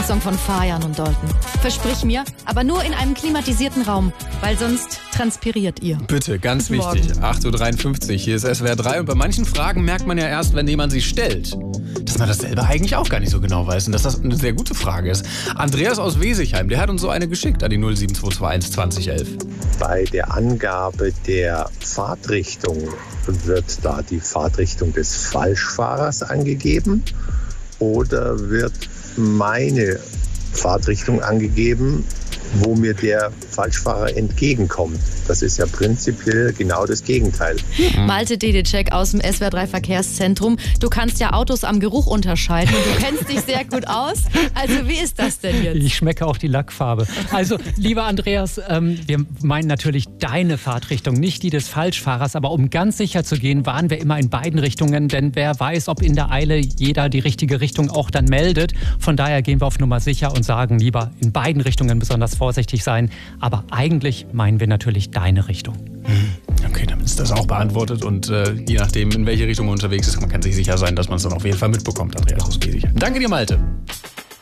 Lieblingssong von Fajan und Dalton. Versprich mir, aber nur in einem klimatisierten Raum, weil sonst transpiriert ihr. Bitte, ganz Guten wichtig. 8.53 Uhr, hier ist SWR 3 und bei manchen Fragen merkt man ja erst, wenn jemand sie stellt, dass man das selber eigentlich auch gar nicht so genau weiß und dass das eine sehr gute Frage ist. Andreas aus Wesigheim, der hat uns so eine geschickt an die 07221 2011. Bei der Angabe der Fahrtrichtung wird da die Fahrtrichtung des Falschfahrers angegeben oder wird meine Fahrtrichtung angegeben, wo mir der Falschfahrer entgegenkommt? Das ist ja prinzipiell genau das Gegenteil. Malte Dedecek aus dem SWR 3 Verkehrszentrum. Du kannst ja Autos am Geruch unterscheiden und du kennst dich sehr gut aus. Also wie ist das denn jetzt? Ich schmecke auch die Lackfarbe. Also, lieber Andreas, wir meinen natürlich deine Fahrtrichtung, nicht die des Falschfahrers. Aber um ganz sicher zu gehen, waren wir immer in beiden Richtungen. Denn wer weiß, ob in der Eile jeder die richtige Richtung auch dann meldet. Von daher gehen wir auf Nummer sicher und sagen lieber in beiden Richtungen besonders vorsichtig sein. Aber eigentlich meinen wir natürlich deine Richtung. Okay, damit ist das auch beantwortet und je nachdem, in welche Richtung man unterwegs ist, man kann sich sicher sein, dass man es dann auf jeden Fall mitbekommt, Andreas aus Wesigheim. Danke dir, Malte.